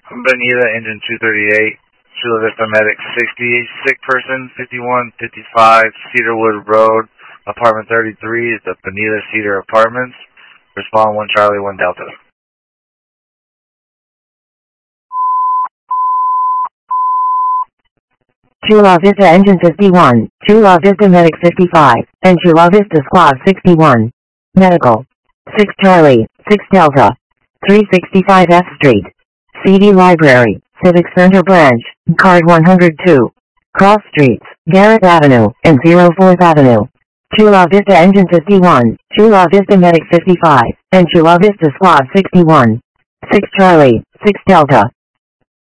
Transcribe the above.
Bonita, engine 238. Chula Vista Medic 60. Sick person 5155 Cedarwood Road, apartment 33. The Bonita Cedar Apartments. Respond 1 Charlie 1 Delta. Chula Vista Engine 51, Chula Vista Medic 55, and Chula Vista Squad 61. Medical. 6 Charlie, 6 Delta. 365 F Street. CD Library, Civic Center Branch, Card 102. Cross Streets, Garrett Avenue, and 04th Avenue. Chula Vista Engine 51, Chula Vista Medic 55, and Chula Vista Squad 61. 6 Charlie, 6 Delta.